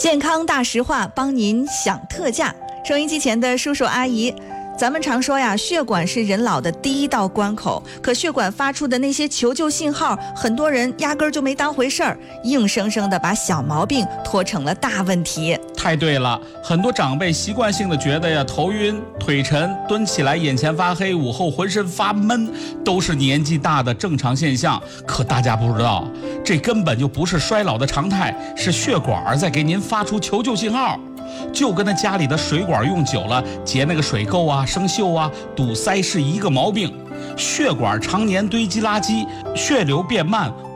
健康大实话，帮您享特价。收音机前的叔叔阿姨，咱们常说呀，血管是人老的第一道关口，可血管发出的那些求救信号，很多人压根儿就没当回事儿，硬生生的把小毛病拖成了大问题。 太对了，很多长辈习惯性的觉得呀，头晕、腿沉、蹲起来眼前发黑、午后浑身发闷，都是年纪大的正常现象。可大家不知道，这根本就不是衰老的常态，是血管在给您发出求救信号。就跟那家里的水管用久了结那个水垢啊、生锈啊、堵塞是一个毛病。血管常年堆积垃圾，血流变慢，